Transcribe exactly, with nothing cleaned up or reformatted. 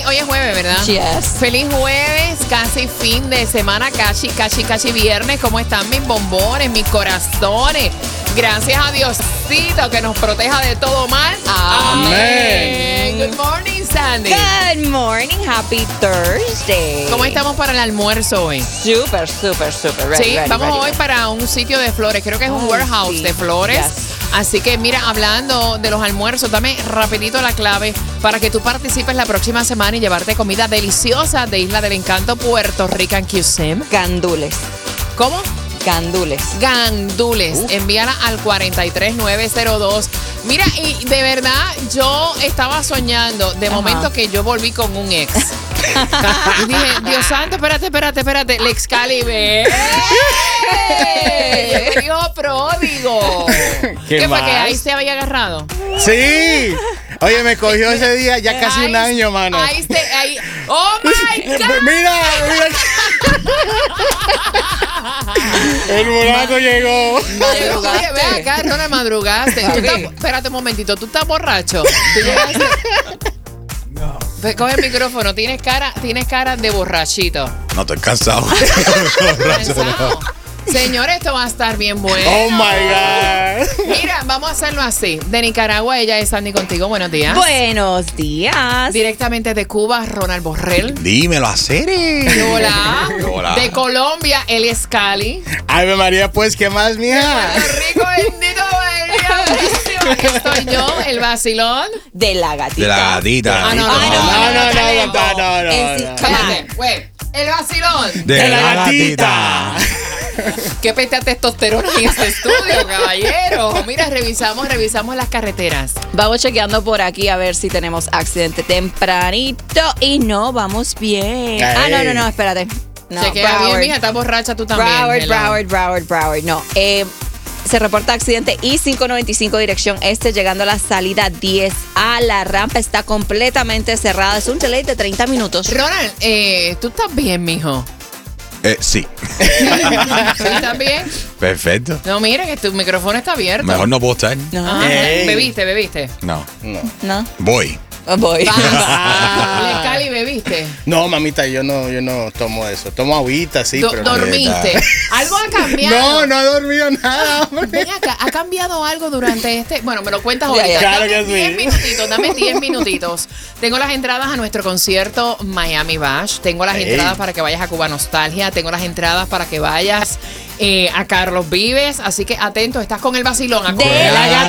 hoy es jueves, ¿verdad? Yes. Feliz jueves, casi fin de semana, casi, casi, casi viernes. ¿Cómo están mis bombones, mis corazones? Gracias a Diosito que nos proteja de todo mal. Amén. Good morning, Sandy. Good morning, happy Thursday. ¿Cómo estamos para el almuerzo hoy? Súper, súper, súper. Ready, Sí, ready, vamos ready, hoy ready. para un sitio de flores. Creo que es un Ay, warehouse sí. de flores. Yes. Así que mira, hablando de los almuerzos, dame rapidito la clave para que tú participes la próxima semana y llevarte comida deliciosa de Isla del Encanto, Puerto Rican Cuisine. Gandules. ¿Cómo? Gandules. Gandules. Uf. Envíala al cuatro tres nueve cero dos. Mira, y de verdad, yo estaba soñando de Ajá. momento que yo volví con un ex. Y dije, Dios santo, espérate, espérate, espérate. El Excalibur. ¡Eh! Hijo pródigo. ¿Qué fue más? que ahí se había agarrado? Sí. Oye, me cogió ese día ya casi Ahí- un año, mano. Ahí se, ahí. ¡Oh, my God! Mira, mira. El mulato llegó. Madrugaste. Oye, ve acá, no le madrugaste. Tú Ok. estás- espérate un momentito, ¿tú estás borracho? ¿Tú llegaste? No. Ve, coge el micrófono, tienes cara, tienes cara de borrachito. No, estoy cansado. Cansado. Señor, esto va a estar bien bueno. Oh my God. Mira, vamos a hacerlo así. De Nicaragua, ella es Sandy contigo. Buenos días. Buenos días. Directamente de Cuba, Ronald Borrell. Dímelo, hacer. Hola. Hola. De Colombia, Eli Scali. Ave María, pues, ¿qué más, mija? Puerto Rico, bendito María. Aquí estoy yo, el vacilón. De la gatita. De la gatita. Ah, no, no, No, no, no, no, no, no, no, En no. Espérate, güey. El vacilón. De, De la, la gatita. Qué peste a testosterona en este estudio, caballero. Mira, revisamos, revisamos las carreteras. Vamos chequeando por aquí a ver si tenemos accidente tempranito. Y no, vamos bien. Ay. Ah, no, no, no, espérate. No, Chequea bien, Broward. mija, estás borracha tú también. Broward, hello. Broward, Broward, Broward. No, eh, se reporta accidente I cinco noventa y cinco dirección este, llegando a la salida diez A. La rampa está completamente cerrada. Es un delay de treinta minutos. Ronald, eh, ¿tú estás bien, mijo? Eh, sí. ¿Sí estás bien? Perfecto. No, mira que tu micrófono está abierto. Mejor no puedo estar. No, Ajá. Ey. ¿Bebiste, bebiste? No. No. no. Voy. Oh, voy. Ah, Cali, ¿bebiste? No, mamita, yo no, yo no tomo eso. Tomo agüita, sí, Do- pero. ¿Dormiste? ¿Algo ha cambiado? No, no he dormido nada, hombre. Ven acá, ¿ha cambiado algo durante este? Bueno, me lo cuentas Ya, ahorita. ya. Claro Dame que sí. diez minutitos, dame diez minutitos. Tengo las entradas a nuestro concierto Miami Bash. Tengo las Ey. entradas para que vayas a Cuba Nostalgia. Tengo las entradas para que vayas eh, a Carlos Vives. Así que atento, estás con el vacilón. De acuérdate. la